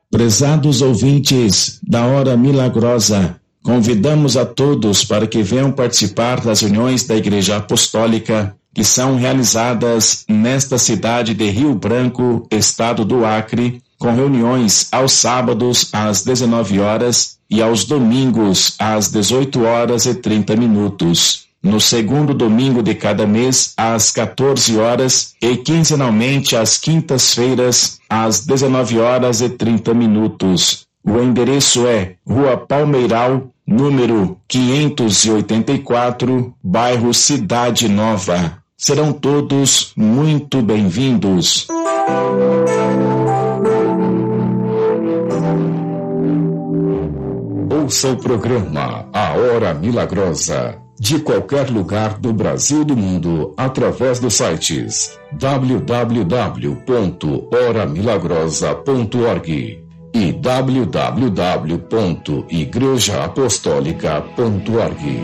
Prezados ouvintes da Hora Milagrosa, convidamos a todos para que venham participar das reuniões da Igreja Apostólica que são realizadas nesta cidade de Rio Branco, estado do Acre, com reuniões aos sábados às 19 horas e aos domingos às 18 horas e 30 minutos. No segundo domingo de cada mês, às 14 horas e quinzenalmente às quintas-feiras, às 19 horas e 30 minutos. O endereço é Rua Palmeiral, número 584, bairro Cidade Nova. Serão todos muito bem-vindos. Ouça o programa A Hora Milagrosa, de qualquer lugar do Brasil e do mundo, através dos sites www.horamilagrosa.org e www.igrejaapostólica.org.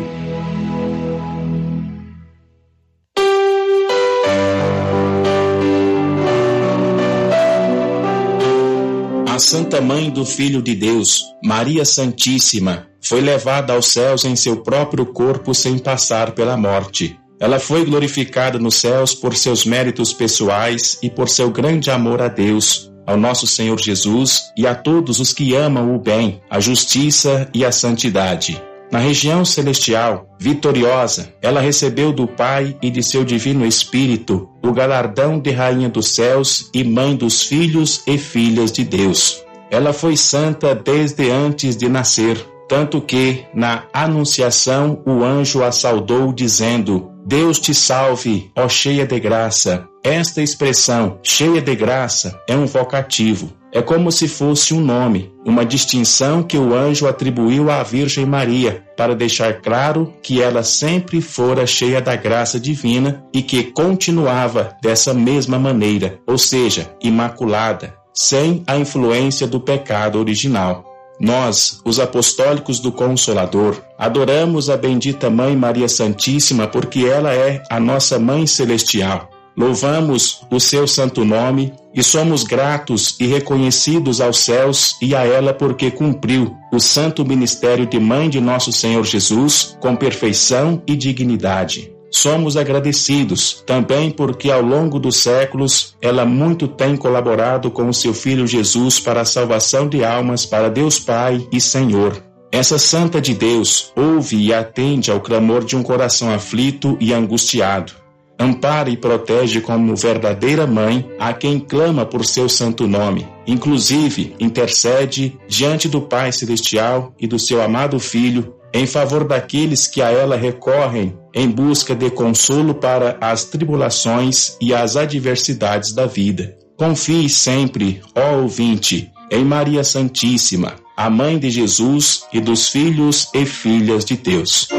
A Santa Mãe do Filho de Deus, Maria Santíssima, foi levada aos céus em seu próprio corpo sem passar pela morte. Ela foi glorificada nos céus por seus méritos pessoais e por seu grande amor a Deus, ao nosso Senhor Jesus e a todos os que amam o bem, a justiça e a santidade. Na região celestial, vitoriosa, ela recebeu do Pai e de seu Divino Espírito o galardão de Rainha dos Céus e Mãe dos filhos e filhas de Deus. Ela foi santa desde antes de nascer, tanto que, na Anunciação, o anjo a saudou dizendo: Deus te salve, ó cheia de graça. Esta expressão, cheia de graça, é um vocativo. É como se fosse um nome, uma distinção que o anjo atribuiu à Virgem Maria, para deixar claro que ela sempre fora cheia da graça divina e que continuava dessa mesma maneira, ou seja, imaculada, sem a influência do pecado original. Nós, os apostólicos do Consolador, adoramos a bendita Mãe Maria Santíssima porque ela é a nossa Mãe Celestial. Louvamos o seu santo nome e somos gratos e reconhecidos aos céus e a ela porque cumpriu o santo ministério de Mãe de nosso Senhor Jesus com perfeição e dignidade. Somos agradecidos também porque ao longo dos séculos ela muito tem colaborado com o seu Filho Jesus para a salvação de almas para Deus Pai e Senhor. Essa Santa de Deus ouve e atende ao clamor de um coração aflito e angustiado. Ampara e protege como verdadeira mãe a quem clama por seu santo nome. Inclusive, intercede diante do Pai Celestial e do seu amado Filho em favor daqueles que a ela recorrem em busca de consolo para as tribulações e as adversidades da vida. Confie sempre, ó ouvinte, em Maria Santíssima, a Mãe de Jesus e dos filhos e filhas de Deus.